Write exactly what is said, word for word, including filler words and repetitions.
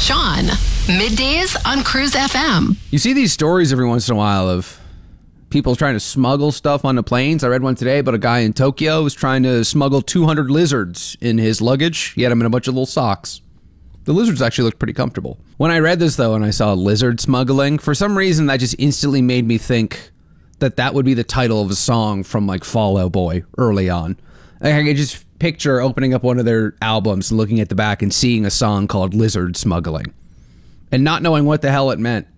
Sean. Middays on Cruise F M. You see these stories every once in a while of people trying to smuggle stuff onto planes. I read one today about a guy in Tokyo was trying to smuggle two hundred lizards in his luggage. He had them in a bunch of little socks. The lizards actually looked pretty comfortable. When I read this, though, and I saw lizard smuggling, for some reason that just instantly made me think that that would be the title of a song from, like, Fall Out Boy early on. Like, I could just picture opening up one of their albums and looking at the back and seeing a song called Lizard Smuggling and not knowing what the hell it meant.